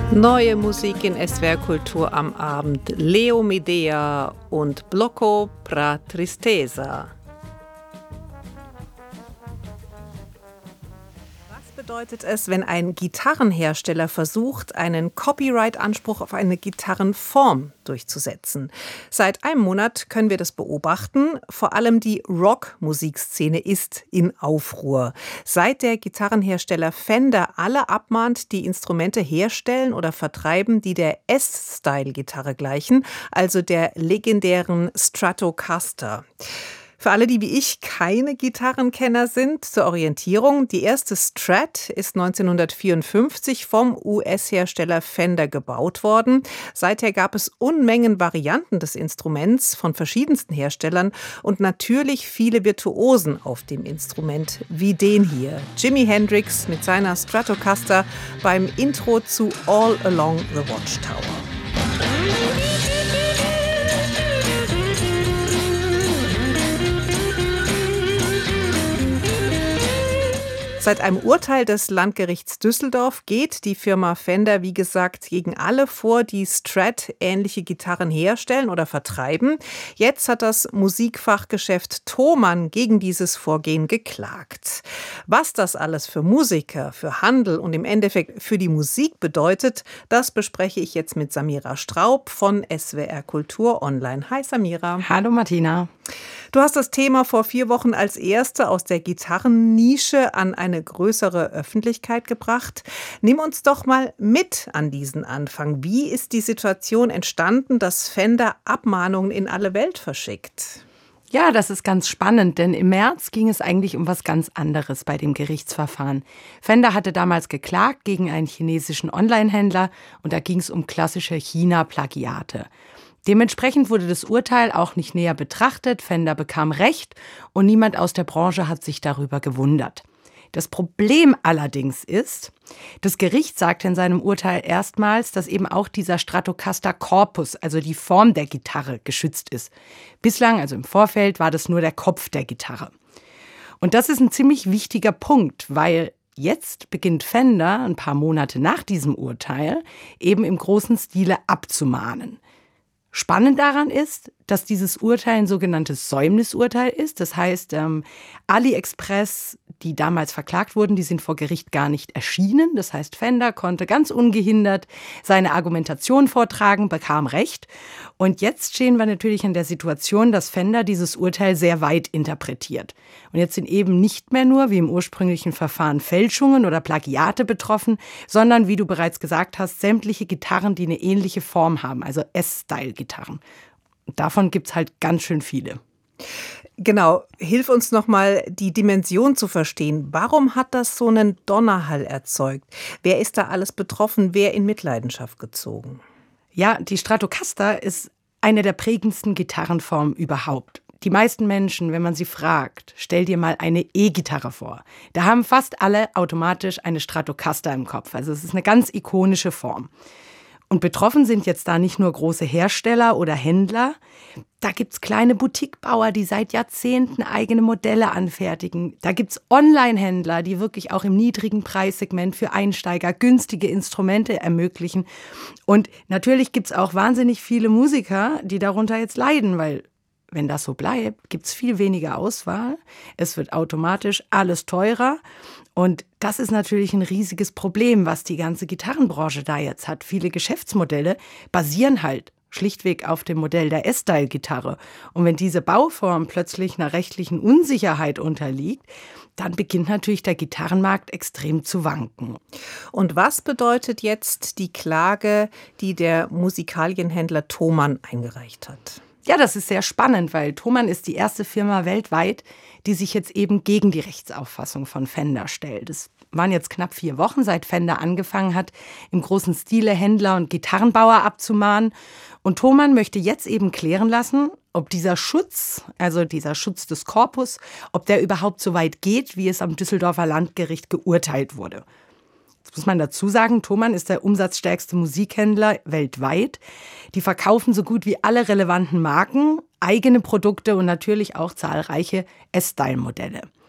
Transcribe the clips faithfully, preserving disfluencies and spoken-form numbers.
Neue Musik in S W R Kultur am Abend. Leo Medea und Blocco pra Tristeza. Was bedeutet es, wenn ein Gitarrenhersteller versucht, einen Copyright-Anspruch auf eine Gitarrenform durchzusetzen? Seit einem Monat können wir das beobachten. Vor allem die Rock-Musikszene ist in Aufruhr. Seit der Gitarrenhersteller Fender alle abmahnt, die Instrumente herstellen oder vertreiben, die der S-Style-Gitarre gleichen, also der legendären Stratocaster. Für alle, die wie ich keine Gitarrenkenner sind, zur Orientierung: Die erste Strat ist neunzehnhundertvierundfünfzig vom U S-Hersteller Fender gebaut worden. Seither gab es Unmengen Varianten des Instruments von verschiedensten Herstellern und natürlich viele Virtuosen auf dem Instrument, wie den hier. Jimi Hendrix mit seiner Stratocaster beim Intro zu All Along the Watchtower. Seit einem Urteil des Landgerichts Düsseldorf geht die Firma Fender, wie gesagt, gegen alle vor, die Strat-ähnliche Gitarren herstellen oder vertreiben. Jetzt hat das Musikfachgeschäft Thomann gegen dieses Vorgehen geklagt. Was das alles für Musiker, für Handel und im Endeffekt für die Musik bedeutet, das bespreche ich jetzt mit Samira Straub von S W R Kultur Online. Hi Samira. Hallo Martina. Du hast das Thema vor vier Wochen als erste aus der Gitarrennische an eine größere Öffentlichkeit gebracht. Nimm uns doch mal mit an diesen Anfang. Wie ist die Situation entstanden, dass Fender Abmahnungen in alle Welt verschickt? Ja, das ist ganz spannend, denn im März ging es eigentlich um was ganz anderes bei dem Gerichtsverfahren. Fender hatte damals geklagt gegen einen chinesischen Online-Händler und da ging es um klassische China-Plagiate. Dementsprechend wurde das Urteil auch nicht näher betrachtet, Fender bekam Recht und niemand aus der Branche hat sich darüber gewundert. Das Problem allerdings ist, das Gericht sagte in seinem Urteil erstmals, dass eben auch dieser Stratocaster Corpus, also die Form der Gitarre, geschützt ist. Bislang, also im Vorfeld, war das nur der Kopf der Gitarre. Und das ist ein ziemlich wichtiger Punkt, weil jetzt beginnt Fender, ein paar Monate nach diesem Urteil, eben im großen Stile abzumahnen. Spannend daran ist, dass dieses Urteil ein sogenanntes Säumnisurteil ist. Das heißt, ähm, AliExpress, die damals verklagt wurden, die sind vor Gericht gar nicht erschienen. Das heißt, Fender konnte ganz ungehindert seine Argumentation vortragen, bekam Recht. Und jetzt stehen wir natürlich in der Situation, dass Fender dieses Urteil sehr weit interpretiert. Und jetzt sind eben nicht mehr nur, wie im ursprünglichen Verfahren, Fälschungen oder Plagiate betroffen, sondern, wie du bereits gesagt hast, sämtliche Gitarren, die eine ähnliche Form haben, also S-Style-Gitarren. Davon gibt es halt ganz schön viele. Genau, hilf uns nochmal, die Dimension zu verstehen. Warum hat das so einen Donnerhall erzeugt? Wer ist da alles betroffen? Wer in Mitleidenschaft gezogen? Ja, die Stratocaster ist eine der prägendsten Gitarrenformen überhaupt. Die meisten Menschen, wenn man sie fragt, stell dir mal eine E-Gitarre vor. Da haben fast alle automatisch eine Stratocaster im Kopf. Also es ist eine ganz ikonische Form. Und betroffen sind jetzt da nicht nur große Hersteller oder Händler. Da gibt's kleine Boutiquebauer, die seit Jahrzehnten eigene Modelle anfertigen. Da gibt's Online-Händler, die wirklich auch im niedrigen Preissegment für Einsteiger günstige Instrumente ermöglichen. Und natürlich gibt's auch wahnsinnig viele Musiker, die darunter jetzt leiden, weil wenn das so bleibt, gibt's viel weniger Auswahl. Es wird automatisch alles teurer. Und das ist natürlich ein riesiges Problem, was die ganze Gitarrenbranche da jetzt hat. Viele Geschäftsmodelle basieren halt schlichtweg auf dem Modell der S-Style-Gitarre. Und wenn diese Bauform plötzlich einer rechtlichen Unsicherheit unterliegt, dann beginnt natürlich der Gitarrenmarkt extrem zu wanken. Und was bedeutet jetzt die Klage, die der Musikalienhändler Thomann eingereicht hat? Ja, das ist sehr spannend, weil Thomann ist die erste Firma weltweit, die sich jetzt eben gegen die Rechtsauffassung von Fender stellt. Es waren jetzt knapp vier Wochen, seit Fender angefangen hat, im großen Stile Händler und Gitarrenbauer abzumahnen. Und Thomann möchte jetzt eben klären lassen, ob dieser Schutz, also dieser Schutz des Korpus, ob der überhaupt so weit geht, wie es am Düsseldorfer Landgericht geurteilt wurde. Jetzt muss man dazu sagen, Thomann ist der umsatzstärkste Musikhändler weltweit. Die verkaufen so gut wie alle relevanten Marken, eigene Produkte und natürlich auch zahlreiche S-Style-Modelle.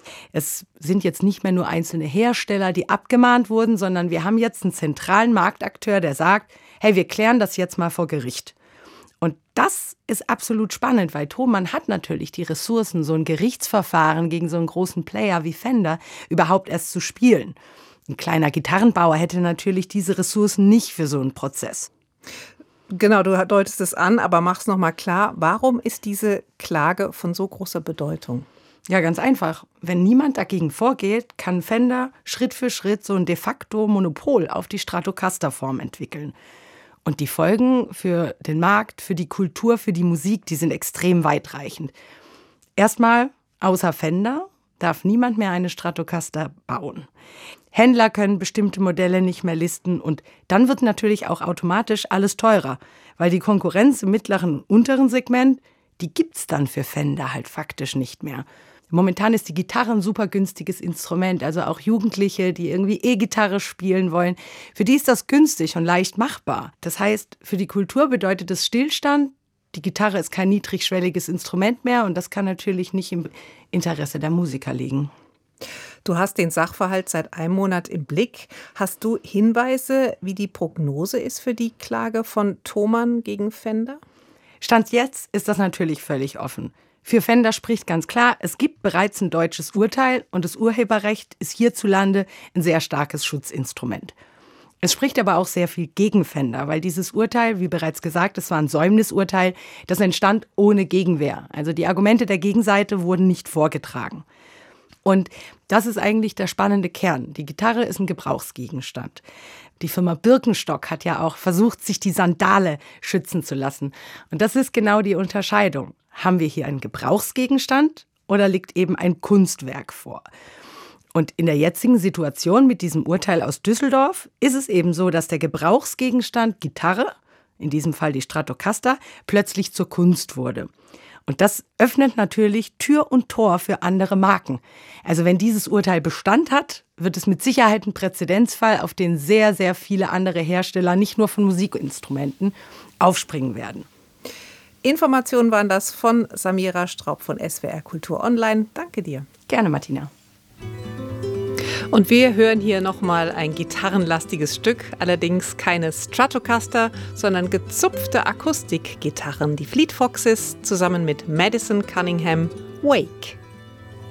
Es sind jetzt nicht mehr nur einzelne Hersteller, die abgemahnt wurden, sondern wir haben jetzt einen zentralen Marktakteur, der sagt, hey, wir klären das jetzt mal vor Gericht. Und das ist absolut spannend, weil Thomann hat natürlich die Ressourcen, so ein Gerichtsverfahren gegen so einen großen Player wie Fender überhaupt erst zu spielen. Ein kleiner Gitarrenbauer hätte natürlich diese Ressourcen nicht für so einen Prozess. Genau, du deutest es an, aber mach's noch mal klar, warum ist diese Klage von so großer Bedeutung? Ja, ganz einfach. Wenn niemand dagegen vorgeht, kann Fender Schritt für Schritt so ein de facto Monopol auf die Stratocaster-Form entwickeln. Und die Folgen für den Markt, für die Kultur, für die Musik, die sind extrem weitreichend. Erstmal, außer Fender darf niemand mehr eine Stratocaster bauen. Händler können bestimmte Modelle nicht mehr listen und dann wird natürlich auch automatisch alles teurer, weil die Konkurrenz im mittleren und unteren Segment, die gibt's dann für Fender halt faktisch nicht mehr. Momentan ist die Gitarre ein super günstiges Instrument, also auch Jugendliche, die irgendwie E-Gitarre spielen wollen, für die ist das günstig und leicht machbar. Das heißt, für die Kultur bedeutet es Stillstand, die Gitarre ist kein niedrigschwelliges Instrument mehr und das kann natürlich nicht im Interesse der Musiker liegen. Du hast den Sachverhalt seit einem Monat im Blick. Hast du Hinweise, wie die Prognose ist für die Klage von Thomann gegen Fender? Stand jetzt ist das natürlich völlig offen. Für Fender spricht ganz klar, es gibt bereits ein deutsches Urteil und das Urheberrecht ist hierzulande ein sehr starkes Schutzinstrument. Es spricht aber auch sehr viel gegen Fender, weil dieses Urteil, wie bereits gesagt, es war ein Säumnisurteil, das entstand ohne Gegenwehr. Also die Argumente der Gegenseite wurden nicht vorgetragen. Und das ist eigentlich der spannende Kern. Die Gitarre ist ein Gebrauchsgegenstand. Die Firma Birkenstock hat ja auch versucht, sich die Sandale schützen zu lassen. Und das ist genau die Unterscheidung. Haben wir hier einen Gebrauchsgegenstand oder liegt eben ein Kunstwerk vor? Und in der jetzigen Situation mit diesem Urteil aus Düsseldorf ist es eben so, dass der Gebrauchsgegenstand Gitarre, in diesem Fall die Stratocaster, plötzlich zur Kunst wurde. Und das öffnet natürlich Tür und Tor für andere Marken. Also wenn dieses Urteil Bestand hat, wird es mit Sicherheit ein Präzedenzfall, auf den sehr, sehr viele andere Hersteller, nicht nur von Musikinstrumenten, aufspringen werden. Informationen waren das von Samira Straub von S W R Kultur Online. Danke dir. Gerne, Martina. Und wir hören hier nochmal ein gitarrenlastiges Stück, allerdings keine Stratocaster, sondern gezupfte Akustikgitarren. Die Fleet Foxes zusammen mit Madison Cunningham, Wake.